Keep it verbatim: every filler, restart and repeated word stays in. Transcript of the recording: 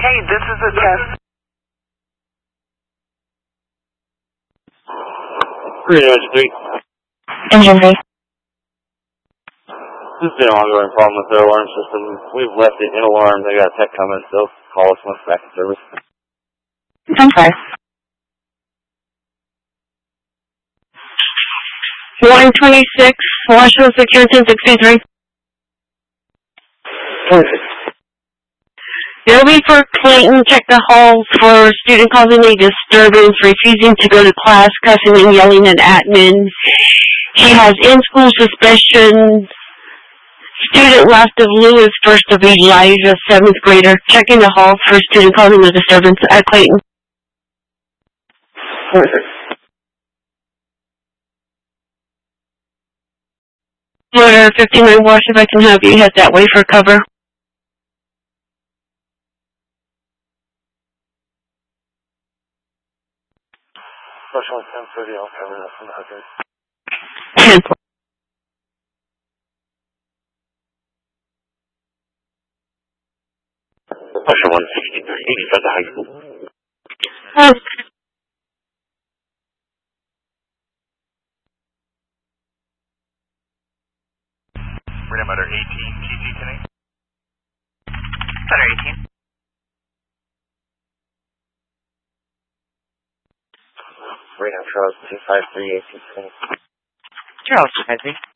Hey, this is a test. Pretty much, three. Engine three. This has been an ongoing problem with their alarm system. We've left it in alarm. They got a tech coming. They'll call us once back in service. I'm sorry. one twenty-six, Washington Security sixty-three. twenty-six. Derby for Clayton, check the hall for student causing a disturbance, refusing to go to class, cussing and yelling at admin. He has in-school suspicion. Student last of Lewis, first of Elijah, seventh grader, checking the hall for student causing a disturbance at Clayton. twenty-six. Florida fifty-nine Wash, if I can have you head that way for cover. Special ten thirty, I'll cover that from the hookers. ten. Special one sixty-three, eighty-five to high school. Oh. Freedom Matter eighteen, T G today. Matter eighteen. Freedom Charles two five three eighteen twenty. Charles, I think.